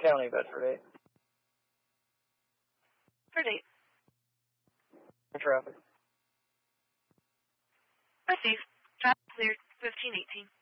County, Bedford 8. Bedford 8. Traffic. Received. Traffic cleared. 1518.